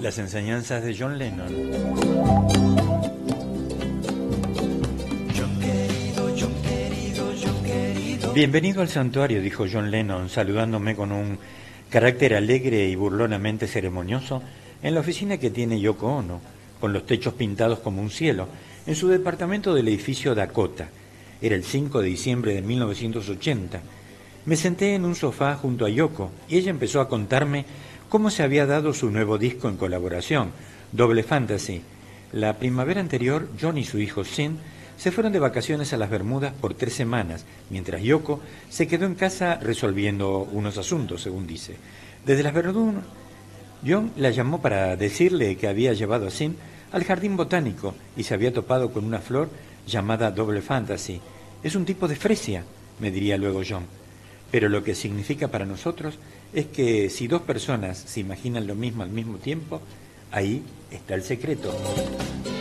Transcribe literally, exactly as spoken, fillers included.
Las enseñanzas de John Lennon. Bienvenido al santuario, dijo John Lennon, saludándome con un carácter alegre y burlonamente ceremonioso en la oficina que tiene Yoko Ono, con los techos pintados como un cielo, en su departamento del edificio Dakota. Era el cinco de diciembre de mil novecientos ochenta. Me senté en un sofá junto a Yoko y ella empezó a contarme cómo se había dado su nuevo disco en colaboración, Double Fantasy. La primavera anterior, John y su hijo Sean se fueron de vacaciones a las Bermudas por tres semanas, mientras Yoko se quedó en casa resolviendo unos asuntos, según dice. Desde las Bermudas, John la llamó para decirle que había llevado a Sean al jardín botánico y se había topado con una flor llamada Double Fantasy. Es un tipo de fresia, me diría luego John. Pero lo que significa para nosotros es que si dos personas se imaginan lo mismo al mismo tiempo, ahí está el secreto.